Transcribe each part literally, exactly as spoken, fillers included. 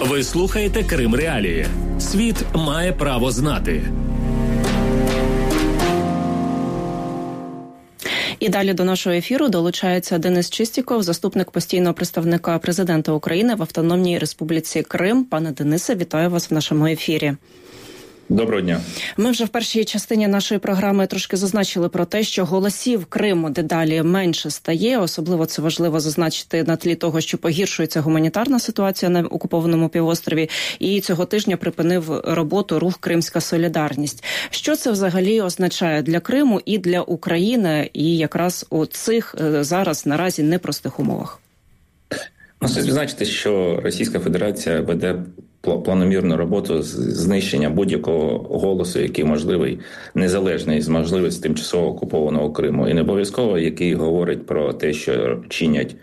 Ви слухаєте Крим Реалії. Світ має право знати. І далі до нашого ефіру долучається Денис Чистіков, заступник постійного представника президента України в Автономній Республіці Крим. Пане Денисе, вітаю вас в нашому ефірі. Доброго дня. Ми вже в першій частині нашої програми трошки зазначили про те, що голосів Криму дедалі менше стає. Особливо це важливо зазначити на тлі того, що погіршується гуманітарна ситуація на окупованому півострові. І цього тижня припинив роботу рух «Кримська солідарність». Що це взагалі означає для Криму і для України, і якраз у цих зараз наразі непростих умовах? Ну, слід відзначити, що Російська Федерація веде планомірну роботу з знищення будь-якого голосу, який можливий, незалежний з можливості тимчасово окупованого Криму. І не обов'язково, який говорить про те, що чинять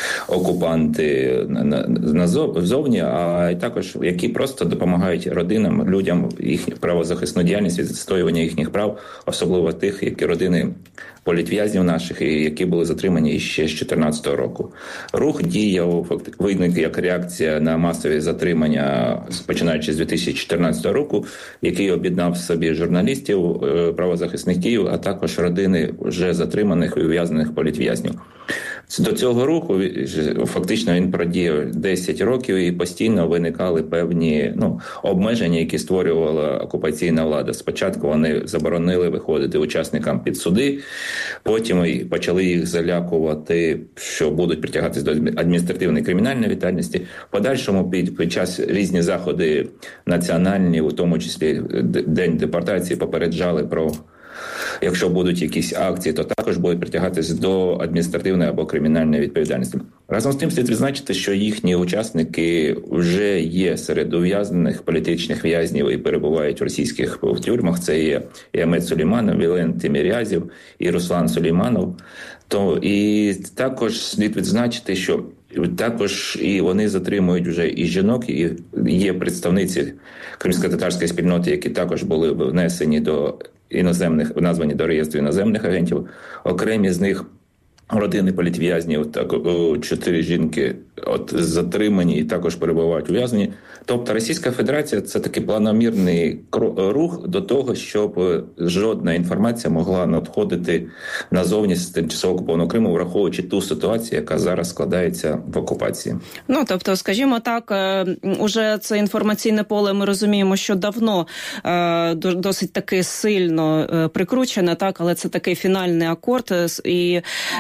окупанти назовні, а й також, які просто допомагають родинам, людям, їхню правозахисну діяльність, відстоювання їхніх прав, особливо тих, які родини політв'язнів наших, які були затримані ще з дві тисячі чотирнадцятого року. Рух діяв, виник як реакція на масові затримання, починаючи з дві тисячі чотирнадцятого року, який об'єднав в собі журналістів, правозахисників, а також родини вже затриманих і ув'язнених політв'язнів. До цього руху фактично він продіяв десять років і постійно виникали певні ну, обмеження, які створювала окупаційна влада. Спочатку вони заборонили виходити учасникам під суди, потім почали їх залякувати, що будуть притягатись до адміністративної кримінальної відповідальності. В подальшому під, під час різні заходи національні, у тому числі День депортації, попереджали про якщо будуть якісь акції, то також будуть притягатись до адміністративної або кримінальної відповідальності. Разом з тим слід відзначити, що їхні учасники вже є серед ув'язнених політичних в'язнів і перебувають в російських тюрмах. Це є і Амет Сулейманов, Вілен Тимірязєв, і Руслан Сулейманов. То і також слід відзначити, що також і вони затримують вже і жінок, і є представниці кримсько-татарської спільноти, які також були внесені до іноземних, названі до реєстру іноземних агентів. Окремі з них родини політв'язнів, так чотири жінки от затримані і також перебувають ув'язнені. Тобто Російська Федерація – це такий планомірний рух до того, щоб жодна інформація могла надходити назовні з тимчасово окупованого Криму, враховуючи ту ситуацію, яка зараз складається в окупації. Ну, тобто, скажімо так, уже це інформаційне поле, ми розуміємо, що давно досить таки сильно прикручене, так, але це такий фінальний акорд. І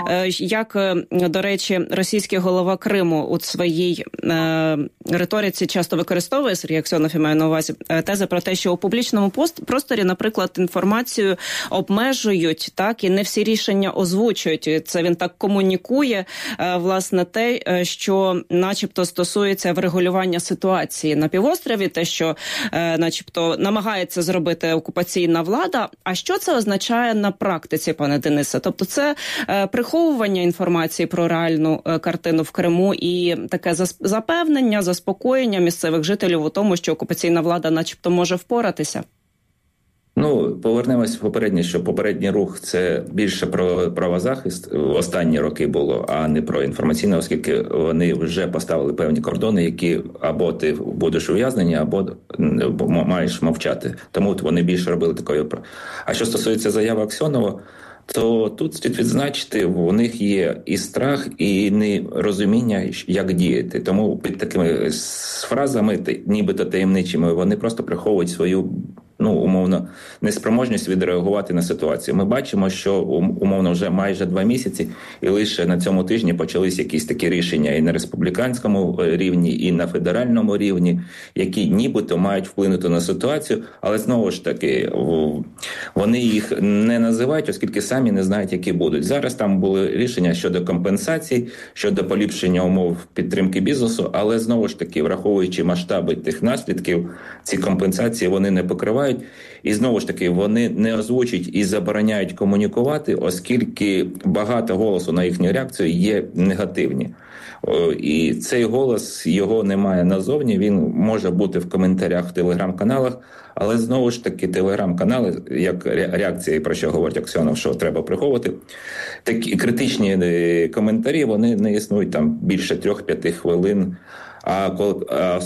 як, до речі, російський голова Криму у своїй е, риториці часто використовує, Сергій Аксьонов, я маю на увазі, тези про те, що у публічному пост, просторі, наприклад, інформацію обмежують, так, і не всі рішення озвучують. Це він так комунікує, е, власне, те, що начебто стосується врегулювання ситуації на півострові, те, що е, начебто намагається зробити окупаційна влада. А що це означає на практиці, пане Денисе? Тобто це е, приховування інформації про реальну е, картину в Криму і таке запевнення, заспокоєння місцевих жителів у тому, що окупаційна влада начебто може впоратися? Ну, повернемось в попереднє, що попередній рух – це більше про правозахист останні роки було, а не про інформаційне, оскільки вони вже поставили певні кордони, які або ти будеш ув'язнені, або маєш мовчати. Тому вони більше робили такої. А що стосується заяви Аксьонова, то тут слід відзначити, у них є і страх, і нерозуміння, як діяти. Тому під такими фразами, нібито таємничими, вони просто приховують свою, ну, умовно, неспроможність відреагувати на ситуацію. Ми бачимо, що, умовно, вже майже два місяці, і лише на цьому тижні почались якісь такі рішення і на республіканському рівні, і на федеральному рівні, які нібито мають вплинути на ситуацію, але знову ж таки, вони їх не називають, оскільки самі не знають, які будуть. Зараз там були рішення щодо компенсацій, щодо поліпшення умов підтримки бізнесу, але знову ж таки, враховуючи масштаби тих наслідків, ці компенсації вони не покривають. І знову ж таки, вони не озвучують і забороняють комунікувати, оскільки багато голосу на їхню реакцію є негативні. І цей голос, його немає назовні, він може бути в коментарях в телеграм-каналах, але знову ж таки телеграм-канали, як реакція, про що говорить Аксьонов, що треба приховувати, такі критичні коментарі, вони не існують там більше трьох-п'яти хвилин, а коли